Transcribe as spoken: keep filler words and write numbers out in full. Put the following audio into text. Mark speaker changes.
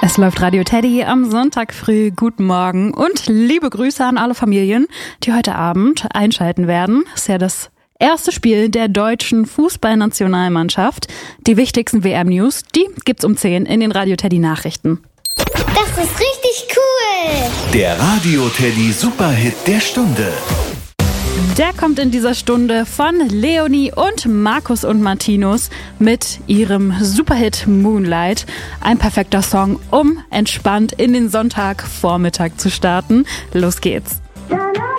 Speaker 1: Es läuft Radio Teddy am Sonntag früh. Guten Morgen und liebe Grüße an alle Familien, die heute Abend einschalten werden. Es ist ja das erste Spiel der deutschen Fußballnationalmannschaft. Die wichtigsten W M-News, die gibt's um zehn in den Radio Teddy Nachrichten.
Speaker 2: Das ist richtig cool!
Speaker 3: Der Radio Teddy Superhit der Stunde.
Speaker 1: Der kommt in dieser Stunde von Leonie und Markus und Martinus mit ihrem Superhit Moonlight. Ein perfekter Song, um entspannt in den Sonntagvormittag zu starten. Los geht's.